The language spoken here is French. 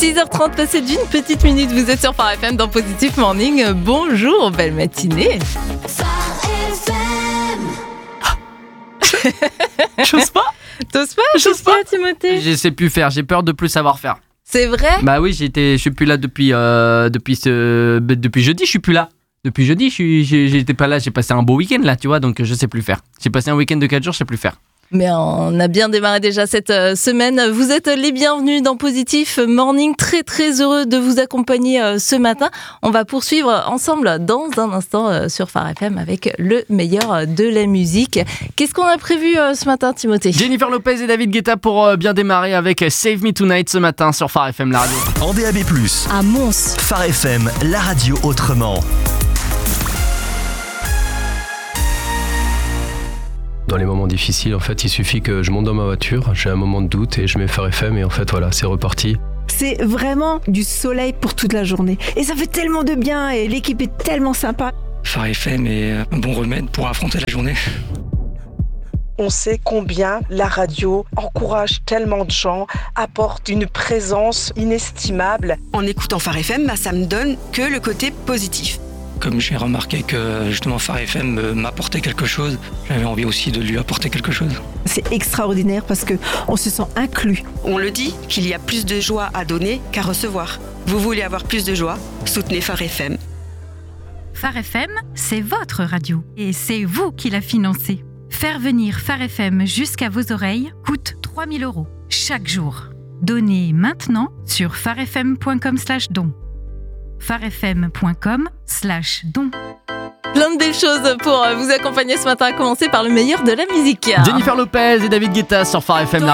6h30 passé d'une petite minute, vous êtes sur Phare FM dans Positive Morning. Bonjour, belle matinée. J'ose pas. T'oses pas? J'ose pas, Timothée. Je sais plus faire, j'ai peur de plus savoir faire. C'est vrai? Bah oui, je suis plus là depuis jeudi, je suis plus là. Depuis jeudi, j'étais pas là, j'ai passé un beau week-end là, tu vois, donc je sais plus faire. J'ai passé un week-end de 4 jours, je sais plus faire. Mais on a bien démarré déjà cette semaine. Vous êtes les bienvenus dans Positive Morning. Très très heureux de vous accompagner ce matin. On va poursuivre ensemble dans un instant sur Phare FM avec le meilleur de la musique. Qu'est-ce qu'on a prévu ce matin, Timothée? Jennifer Lopez et David Guetta pour bien démarrer avec Save Me Tonight ce matin sur Phare FM, la radio. En DAB+, À Mons. Phare FM, la radio autrement. Dans les moments difficiles, en fait, il suffit que je monte dans ma voiture, j'ai un moment de doute et je mets Phare FM et en fait, voilà, c'est reparti. C'est vraiment du soleil pour toute la journée. Et ça fait tellement de bien et l'équipe est tellement sympa. Phare FM est un bon remède pour affronter la journée. On sait combien la radio encourage tellement de gens, apporte une présence inestimable. En écoutant Phare FM, ça me donne que le côté positif. Comme j'ai remarqué que justement Phare FM m'apportait quelque chose, j'avais envie aussi de lui apporter quelque chose. C'est extraordinaire parce qu'on se sent inclus. On le dit, qu'il y a plus de joie à donner qu'à recevoir. Vous voulez avoir plus de joie? Soutenez Phare FM. Phare FM, c'est votre radio et c'est vous qui la financez. Faire venir Phare FM jusqu'à vos oreilles coûte 3 000 € chaque jour. Donnez maintenant sur pharefm.com/don. pharefm.com/don. Plein de belles choses pour vous accompagner ce matin, à commencer par le meilleur de la musique. Jennifer Lopez et David Guetta sur Phare FM, la